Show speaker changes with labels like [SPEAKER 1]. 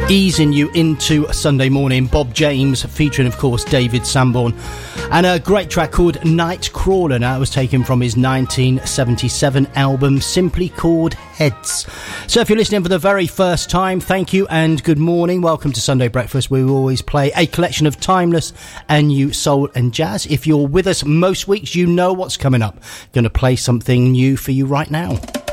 [SPEAKER 1] Easing you into Sunday morning. Bob James featuring, of course, David Sanborn, and a great track called Nightcrawler. Now, it was taken from his 1977 album simply called Heads. So if you're listening for the very first time, thank you and good morning. Welcome to Sunday Breakfast, where we always play a collection of timeless and new soul and jazz. If you're with us most weeks, you know what's coming up. Going to play something new for you right now.